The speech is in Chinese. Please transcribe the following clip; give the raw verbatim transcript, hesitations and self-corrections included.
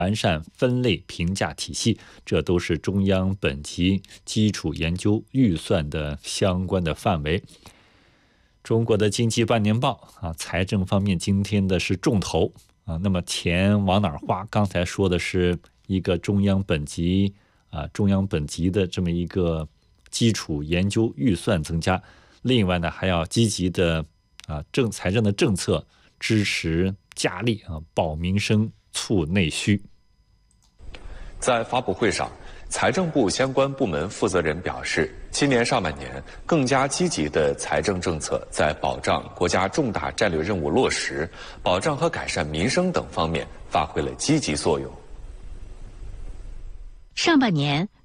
完善分类评价体系，这都是中央本级基础研究预算的相关的范围。中国的经济半年报啊，财政方面今天的是重头啊，那么钱往哪儿花？刚才说的是一个中央本级啊，中央本级的这么一个基础研究预算增加，另外呢还要积极的啊政财政的政策支持加力啊，保民生促内需。 在发布会上，财政部相关部门负责人表示，今年上半年更加积极的财政政策在保障国家重大战略任务落实、保障和改善民生等方面发挥了积极作用。 上半年